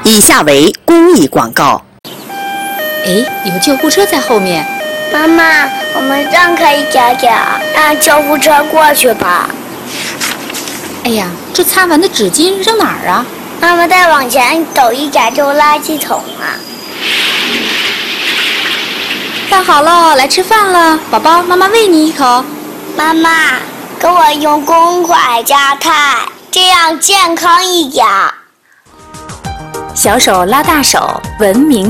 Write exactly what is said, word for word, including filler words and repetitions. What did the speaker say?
以下为公益广告。 哎，有救护车在后面。 妈妈，我们让开一点点，让救护车过去吧。 哎呀，这擦完的纸巾扔哪儿啊？ 妈妈再往前走一点就垃圾桶了。 饭好了，来吃饭了，宝宝，妈妈喂你一口。 妈妈，给我用公筷夹菜，这样健康一点。 小手拉大手，文明